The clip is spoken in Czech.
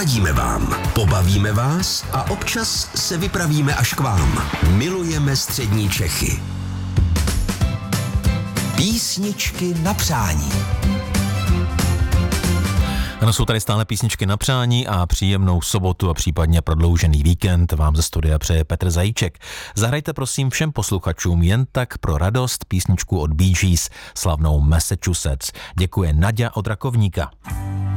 Poradíme vám, pobavíme vás a občas se vypravíme až k vám. Milujeme střední Čechy. Písničky na přání. Ano, jsou tady stále písničky na přání a příjemnou sobotu a případně prodloužený víkend vám ze studia přeje Petr Zajíček. Zahrajte prosím všem posluchačům jen tak pro radost písničku od Bee Gees, slavnou Massachusetts. Děkuje Naďa od Rakovníka.